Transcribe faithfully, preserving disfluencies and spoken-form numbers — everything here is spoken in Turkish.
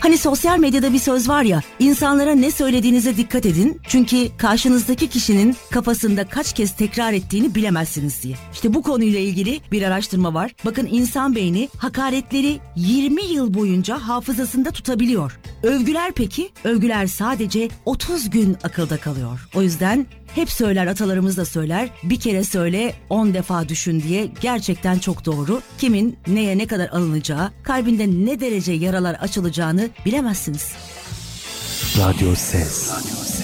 Hani sosyal medyada bir söz var ya, insanlara ne söylediğinize dikkat edin. Çünkü karşınızdaki kişinin kafasında kaç kez tekrar ettiğini bilemezsiniz diye. İşte bu konuyla ilgili bir araştırma var. Bakın, insan beyni hakaretleri yirmi yıl boyunca hafızasında tutabiliyor. Övgüler peki? Övgüler sadece otuz gün akılda kalıyor. O yüzden hep söyler, atalarımız da söyler, bir kere söyle on defa düşün diye. Gerçekten çok doğru. Kimin neye ne kadar alınacağı, kalbinde ne derece yaralar açılacağını bilemezsiniz. Radyo Ses. Radyo Ses.